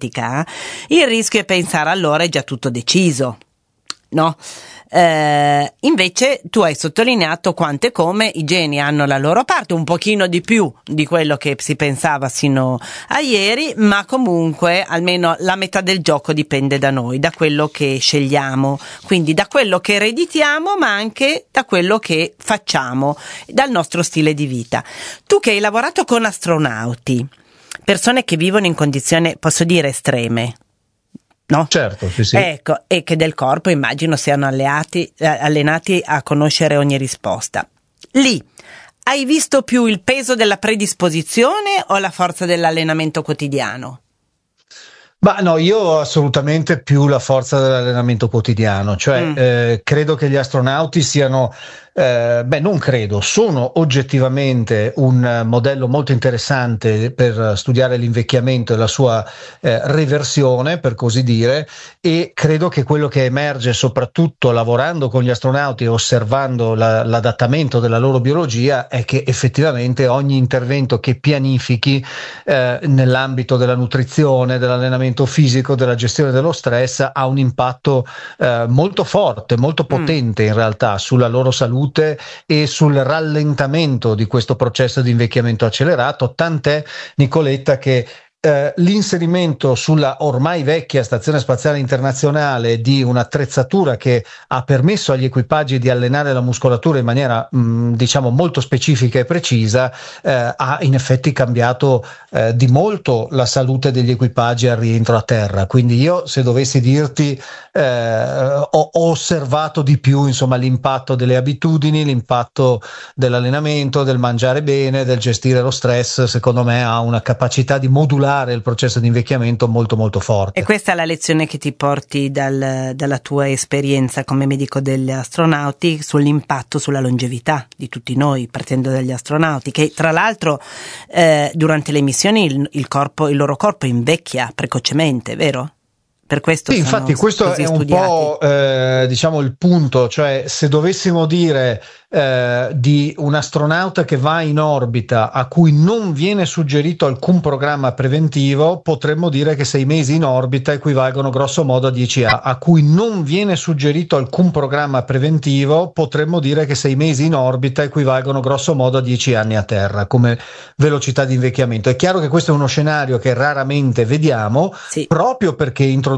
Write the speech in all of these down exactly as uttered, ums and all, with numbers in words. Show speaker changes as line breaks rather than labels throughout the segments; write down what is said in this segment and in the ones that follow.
dialettica, il rischio è pensare allora è già tutto deciso, no? Eh, invece tu hai sottolineato quanto e come i geni hanno la loro parte, un pochino di più di quello che si pensava sino a ieri, ma comunque almeno la metà del gioco dipende da noi, da quello che scegliamo, quindi da quello che ereditiamo, ma anche da quello che facciamo, dal nostro stile di vita. Tu che hai lavorato con astronauti, persone che vivono in condizioni, posso dire, estreme, no?
Certo, sì, sì.
Ecco, e che del corpo immagino siano alleati, eh, allenati a conoscere ogni risposta. Lì hai visto più il peso della predisposizione o la forza dell'allenamento quotidiano?
Ma no, io ho assolutamente più la forza dell'allenamento quotidiano, cioè mm. eh, credo che gli astronauti siano, eh, beh non credo, sono oggettivamente un modello molto interessante per studiare l'invecchiamento e la sua eh, reversione, per così dire, e credo che quello che emerge soprattutto lavorando con gli astronauti e osservando la, l'adattamento della loro biologia è che effettivamente ogni intervento che pianifichi eh, nell'ambito della nutrizione, dell'allenamento fisico, della gestione dello stress ha un impatto eh, molto forte, molto potente mm. in realtà sulla loro salute e sul rallentamento di questo processo di invecchiamento accelerato, tant'è, Nicoletta, che Uh, l'inserimento sulla ormai vecchia Stazione Spaziale Internazionale di un'attrezzatura che ha permesso agli equipaggi di allenare la muscolatura in maniera mh, diciamo molto specifica e precisa uh, ha in effetti cambiato uh, di molto la salute degli equipaggi al rientro a terra. Quindi io, se dovessi dirti, uh, ho, ho osservato di più insomma l'impatto delle abitudini, l'impatto dell'allenamento, del mangiare bene, del gestire lo stress. Secondo me ha una capacità di modulare il processo di invecchiamento molto molto forte.
E questa è la lezione che ti porti dal, dalla tua esperienza come medico degli astronauti sull'impatto sulla longevità di tutti noi, partendo dagli astronauti, che tra l'altro eh, durante le missioni il, il, corpo, il loro corpo invecchia precocemente, vero? Per questo
sì, infatti questo è un studiati. po' eh, diciamo il punto, cioè se dovessimo dire eh, di un astronauta che va in orbita a cui non viene suggerito alcun programma preventivo, potremmo dire che sei mesi in orbita equivalgono grosso modo a dieci anni. A cui non viene suggerito alcun programma preventivo, potremmo dire che sei mesi in orbita equivalgono grosso modo a dieci anni a terra come velocità di invecchiamento. È chiaro che questo è uno scenario che raramente vediamo, sì. proprio perché introduciamo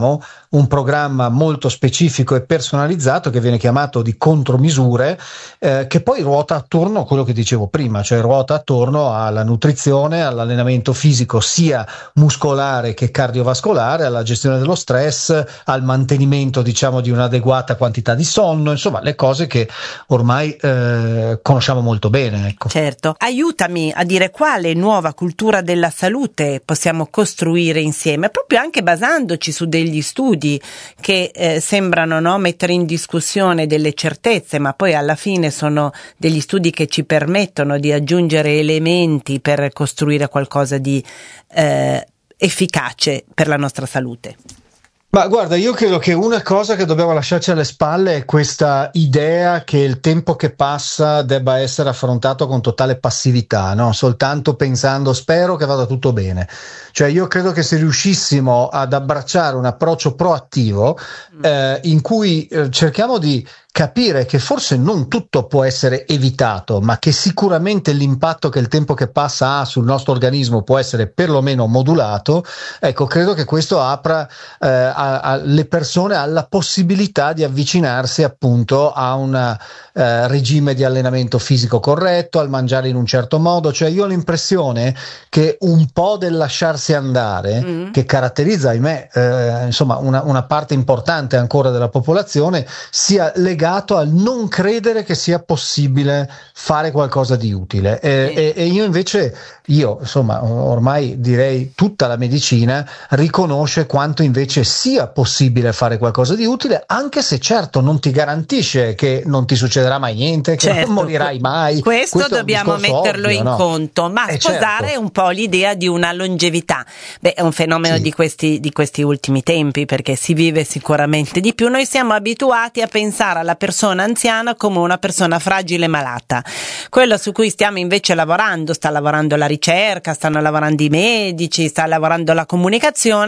un programma molto specifico e personalizzato che viene chiamato di contromisure, eh, che poi ruota attorno a quello che dicevo prima, cioè ruota attorno alla nutrizione, all'allenamento fisico sia muscolare che cardiovascolare, alla gestione dello stress, al mantenimento diciamo di un'adeguata quantità di sonno, insomma le cose che ormai eh, conosciamo molto bene. Ecco.
Certo, aiutami a dire quale nuova cultura della salute possiamo costruire insieme, proprio anche basandoci su degli studi che eh, sembrano no, mettere in discussione delle certezze, ma poi alla fine sono degli studi che ci permettono di aggiungere elementi per costruire qualcosa di eh, efficace per la nostra salute.
Ma guarda, io credo che una cosa che dobbiamo lasciarci alle spalle è questa idea che il tempo che passa debba essere affrontato con totale passività, no? Soltanto pensando spero che vada tutto bene. Cioè io credo che se riuscissimo ad abbracciare un approccio proattivo eh, in cui eh, cerchiamo di capire che forse non tutto può essere evitato, ma che sicuramente l'impatto che il tempo che passa ha sul nostro organismo può essere perlomeno modulato, ecco, credo che questo apra eh, a, a, le persone alla possibilità di avvicinarsi appunto a un eh, regime di allenamento fisico corretto, al mangiare in un certo modo. Cioè io ho l'impressione che un po' del lasciarsi andare, mm. che caratterizza, ahimè, eh, insomma una, una parte importante ancora della popolazione, sia legato al non credere che sia possibile fare qualcosa di utile e, sì. e, e io invece io insomma ormai direi tutta la medicina riconosce quanto invece sia possibile fare qualcosa di utile, anche se certo non ti garantisce che non ti succederà mai niente, che
certo.
non morirai mai.
Questo, questo dobbiamo metterlo ovvio, in no? conto, ma eh, sposare certo. un po' l'idea di una longevità. Beh, è un fenomeno sì. di questi di questi ultimi tempi, perché si vive sicuramente di più. Noi siamo abituati a pensare alla persona anziana come una persona fragile e malata. Quello su cui stiamo invece lavorando, sta lavorando la ricerca, stanno lavorando i medici, sta lavorando la comunicazione,